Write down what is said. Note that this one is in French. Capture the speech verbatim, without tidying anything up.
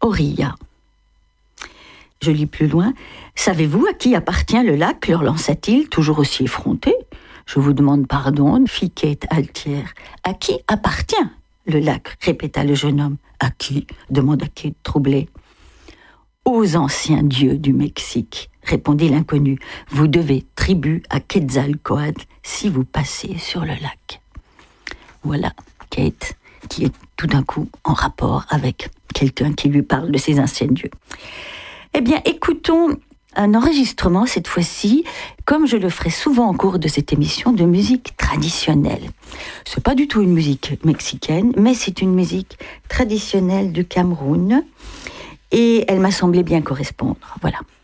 Orilla. Je lis plus loin. « Savez-vous à qui appartient le lac ?» leur lança-t-il, toujours aussi effronté. « Je vous demande pardon, fit Kate altière. « À qui appartient le lac ?» répéta le jeune homme. « À qui ?» demanda Kate troublée. « Aux anciens dieux du Mexique, » répondit l'inconnu. « Vous devez tribut à Quetzalcoatl si vous passez sur le lac. » Voilà Kate, qui est tout d'un coup en rapport avec quelqu'un qui lui parle de ses anciens dieux. Eh bien, écoutons un enregistrement, cette fois-ci, comme je le ferai souvent au cours de cette émission, de musique traditionnelle. Ce n'est pas du tout une musique mexicaine, mais c'est une musique traditionnelle du Cameroun, et elle m'a semblé bien correspondre. Voilà.